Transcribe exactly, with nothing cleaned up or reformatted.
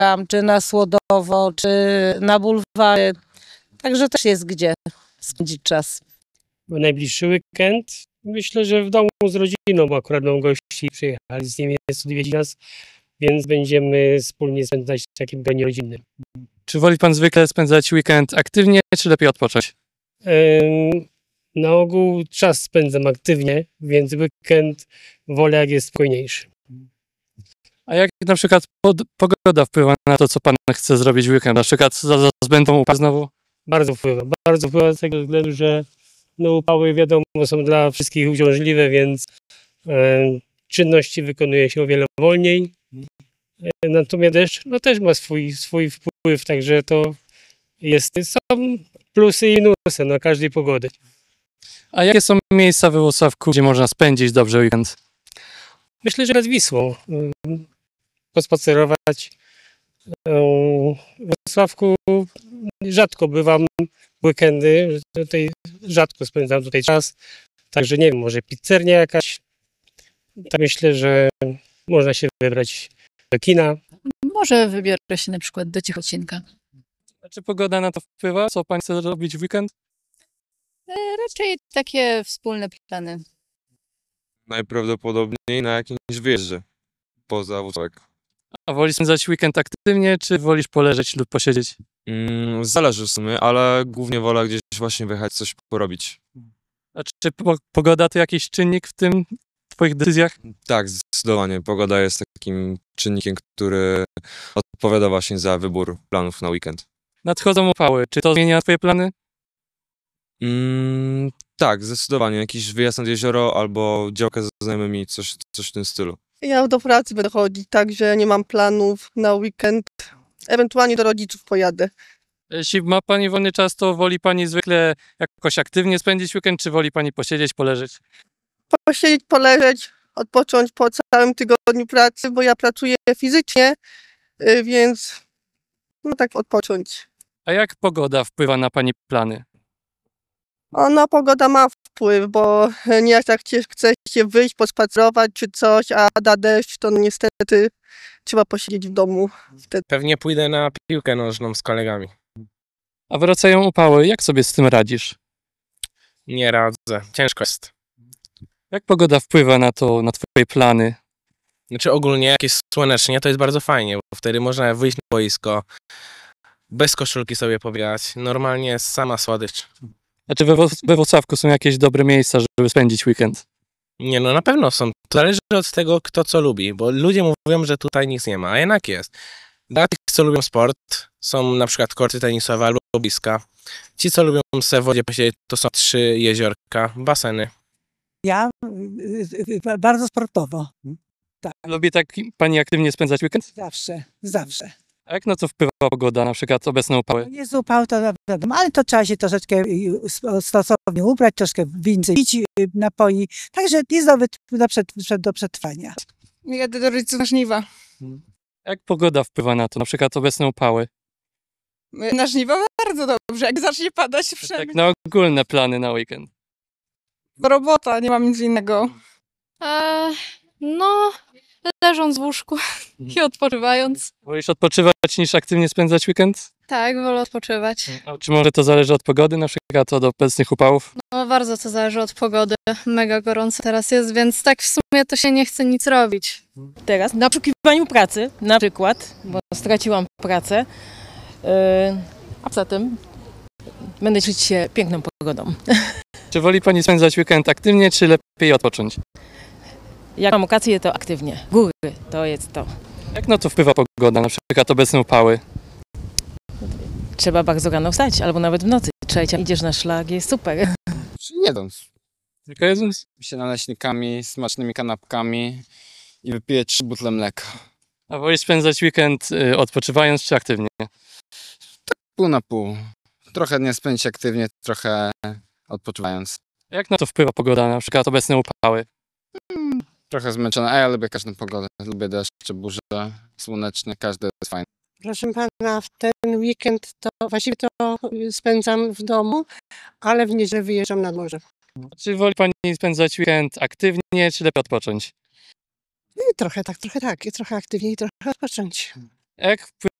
tam, czy na Słodowo, czy na bulwarze. Także też jest gdzie spędzić czas. Bo najbliższy weekend myślę, że w domu z rodziną, bo akurat mam gości przyjechali z Niemiec odwiedzić nas, więc będziemy wspólnie spędzać takim gronie rodzinnym. Czy woli pan zwykle spędzać weekend aktywnie, czy lepiej odpocząć? Ym, na ogół czas spędzam aktywnie, więc weekend wolę jak jest spokojniejszy. A jak na przykład pod, pogoda wpływa na to, co pan chce zrobić w weekend? Na przykład zaraz będą upały znowu? Bardzo wpływa. Bardzo wpływa z tego względu, że no, upały wiadomo są dla wszystkich uciążliwe, więc e, czynności wykonuje się o wiele wolniej. E, natomiast deszcz no, też ma swój, swój wpływ, także to jest, są plusy i minusy na każdej pogody. A jakie są miejsca we Włocławku, gdzie można spędzić dobrze weekend? Myślę, że nad Wisłą y, pospacerować. Y, w Wrocławku rzadko bywam w weekendy, tutaj rzadko spędzam tutaj czas, także nie wiem, może pizzeria jakaś. Tak myślę, że można się wybrać do kina. Może wybiorę się na przykład do Cichocinka. A czy pogoda na to wpływa? Co pan chce robić w weekend? E, raczej takie wspólne plany. Najprawdopodobniej na jakimś wyjeździe poza Włocławek. A wolisz spędzać weekend aktywnie, czy wolisz poleżeć lub posiedzieć? Mm, zależy w sumie, ale głównie wolę gdzieś właśnie wyjechać, coś porobić. A czy po, pogoda to jakiś czynnik w tym w twoich decyzjach? Tak, zdecydowanie. Pogoda jest takim czynnikiem, który odpowiada właśnie za wybór planów na weekend. Nadchodzą upały. Czy to zmienia twoje plany? Mm, tak, zdecydowanie. Jakiś wyjazd nad jezioro albo działkę ze znajomymi, coś, coś w tym stylu. Ja do pracy będę chodzić, także nie mam planów na weekend. Ewentualnie do rodziców pojadę. Jeśli ma pani wolny czas, to woli pani zwykle jakoś aktywnie spędzić weekend, czy woli pani posiedzieć, poleżeć? Posiedzieć, poleżeć, odpocząć po całym tygodniu pracy, bo ja pracuję fizycznie, y, więc no tak odpocząć. A jak pogoda wpływa na pani plany? Ona pogoda ma wpływ, bo nie tak cię chce się wyjść, pospacerować czy coś, a da deszcz, to niestety trzeba posiedzieć w domu wtedy. Pewnie pójdę na piłkę nożną z kolegami. A wracają upały, jak sobie z tym radzisz? Nie radzę, ciężko jest. Jak pogoda wpływa na to, na twoje plany? Znaczy ogólnie jak jest słonecznie, to jest bardzo fajnie, bo wtedy można wyjść na boisko, bez koszulki sobie pobiegać, normalnie sama słodycz. Znaczy we, we Włocławku są jakieś dobre miejsca, żeby spędzić weekend? Nie no, na pewno są. To zależy od tego, kto co lubi, bo ludzie mówią, że tutaj nic nie ma, a jednak jest. Dla tych, co lubią sport, są na przykład korty tenisowe albo boiska. Ci, co lubią se w wodzie posiedzieć, to są trzy jeziorka, baseny. Ja y, y, bardzo sportowo. Tak, Lubi tak pani aktywnie spędzać weekend? zawsze, zawsze. A jak na to wpływa pogoda, na przykład obecne upały? Jest upał, to wiadomo, ale to trzeba się troszeczkę y, stosownie ubrać, troszkę więcej pić y, napoi. Także jest do, wyt- do, przed, do przetrwania. Jadę do rodziców na żniwa. Jak pogoda wpływa na to, na przykład obecne upały? Na żniwa bardzo dobrze, jak zacznie padać Tak przynajmniej. na ogólne plany na weekend. Robota, nie mam nic innego. E, no, leżąc w łóżku i odpoczywając. Wolisz odpoczywać niż aktywnie spędzać weekend? Tak, wolę odpoczywać. A czy może to zależy od pogody, na przykład od obecnych upałów? No, bardzo to zależy od pogody. Mega gorąco teraz jest, więc tak w sumie to się nie chce nic robić. Teraz na poszukiwaniu pracy, na przykład, bo straciłam pracę, yy, a poza tym będę cieszyć się piękną pogodą. Czy woli pani spędzać weekend aktywnie, czy lepiej odpocząć? Jak mam okazję, to aktywnie. Góry to jest to. Jak na to wpływa pogoda, na przykład obecne upały? Trzeba bardzo rano wstać, albo nawet w nocy. Trzecia idziesz na szlak, jest super. Jedząc Tylko jedząc? się naleśnikami, smacznymi kanapkami i wypiję trzy butle mleka. A wolisz spędzać weekend y, odpoczywając, czy aktywnie? Pół na pół. Trochę nie spędzić aktywnie, trochę odpoczywając. Jak na to wpływa pogoda, na przykład obecne upały? Trochę zmęczony, a ja lubię każdą pogodę. Lubię deszcze, burze, słonecznie, każdy jest fajny. Proszę pana, w ten weekend to właściwie to spędzam w domu, ale w niedzielę wyjeżdżam nad morze. Czy woli pani spędzać weekend aktywnie, czy lepiej odpocząć? I trochę tak, trochę tak. I trochę aktywniej, i trochę odpocząć. jak